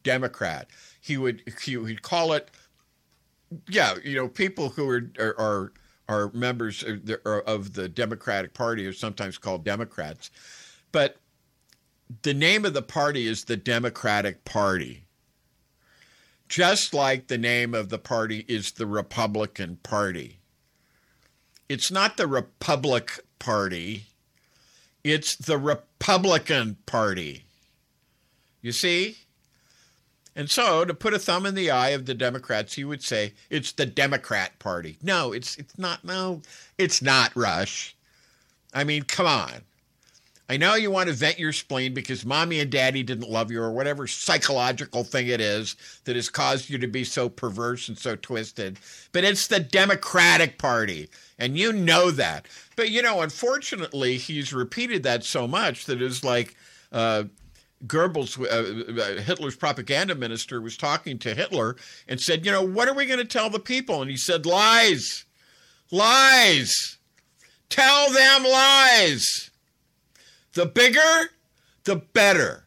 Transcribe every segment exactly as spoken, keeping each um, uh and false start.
Democrat. He would he would call it, yeah, you know, people who are are are, are members of the, of the Democratic Party are sometimes called Democrats, but the name of the party is the Democratic Party. Just like the name of the party is the Republican Party. It's not the Republic Party. It's the Republican Party. You see? And so, to put a thumb in the eye of the Democrats, you would say it's the Democrat Party. No, it's it's not. No, it's not, Rush. I mean, come on. I know you want to vent your spleen because mommy and daddy didn't love you or whatever psychological thing it is that has caused you to be so perverse and so twisted. But it's the Democratic Party, and you know that. But, you know, unfortunately, he's repeated that so much that it's like uh, Goebbels, uh, Hitler's propaganda minister, was talking to Hitler and said, you know, what are we going to tell the people? And he said, lies, lies, tell them lies. The bigger, the better.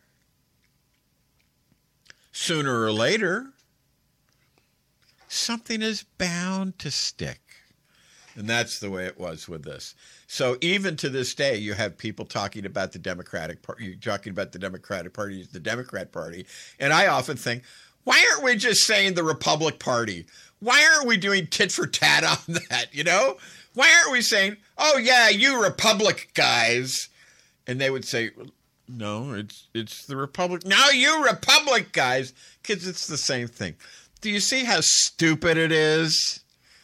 Sooner or later, something is bound to stick. And that's the way it was with this. So even to this day, you have people talking about the Democratic Party, talking about the Democratic Party as the Democrat Party. And I often think, why aren't we just saying the Republic Party? Why aren't we doing tit for tat on that, you know? Why aren't we saying, oh, yeah, you Republic guys? And they would say, no, it's it's the Republic. No, you Republic guys, because it's the same thing. Do you see how stupid it is?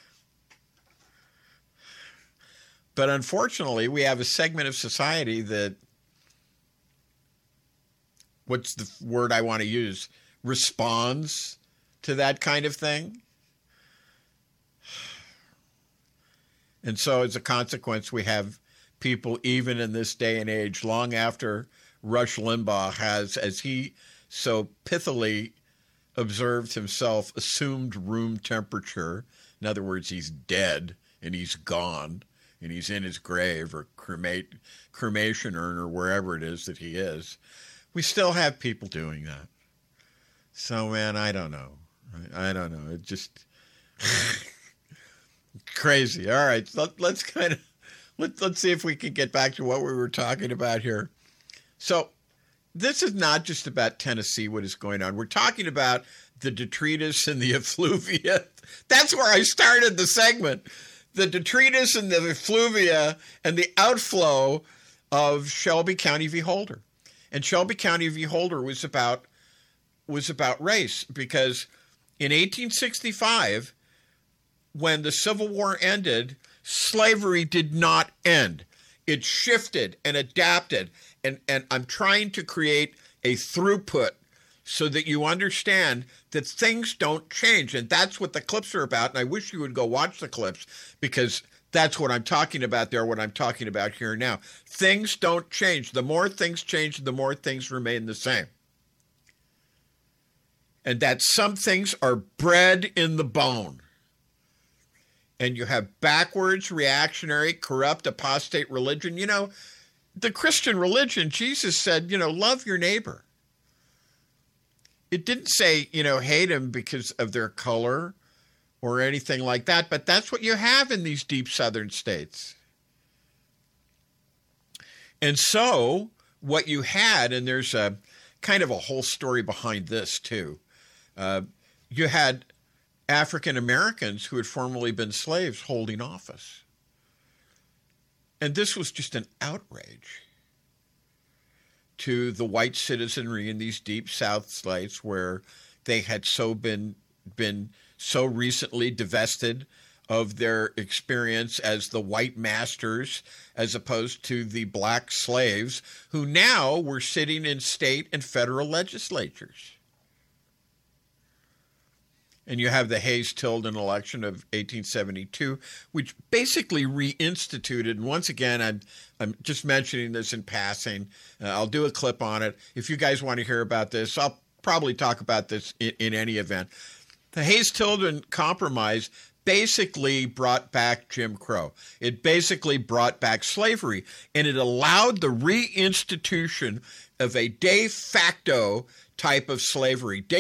But unfortunately, we have a segment of society that, what's the word I want to use, responds to that kind of thing. And so as a consequence, we have people, even in this day and age, long after Rush Limbaugh has, as he so pithily observed himself, assumed room temperature. In other words, he's dead and he's gone and he's in his grave or cremate, cremation urn or wherever it is that he is. We still have people doing that. So, man, I don't know. I, I don't know. It just crazy. All right, let, let's kind of Let's, let's see if we can get back to what we were talking about here. So this is not just about Tennessee, what is going on. We're talking about the detritus and the effluvia. That's where I started the segment. The detritus and the effluvia and the outflow of Shelby County v. Holder. And Shelby County v. Holder was about, was about race because in eighteen sixty-five, when the Civil War ended, slavery did not end. It shifted and adapted. And, and I'm trying to create a throughput so that you understand that things don't change. And that's what the clips are about. And I wish you would go watch the clips because that's what I'm talking about there, what I'm talking about here now. Things don't change. The more things change, the more things remain the same. And that some things are bred in the bone. And you have backwards, reactionary, corrupt, apostate religion. You know, the Christian religion, Jesus said, you know, love your neighbor. It didn't say, you know, hate them because of their color or anything like that, but that's what you have in these deep southern states. And so what you had, and there's a kind of a whole story behind this too, uh, you had African Americans who had formerly been slaves holding office. And this was just an outrage to the white citizenry in these deep South states where they had so been been so recently divested of their experience as the white masters as opposed to the black slaves who now were sitting in state and federal legislatures. And you have the Hayes-Tilden election of eighteen seventy-two, which basically reinstituted, and once again, I'm, I'm just mentioning this in passing. Uh, I'll do a clip on it. If you guys want to hear about this, I'll probably talk about this in, in any event. The Hayes-Tilden Compromise basically brought back Jim Crow. It basically brought back slavery, and it allowed the reinstitution of a de facto type of slavery.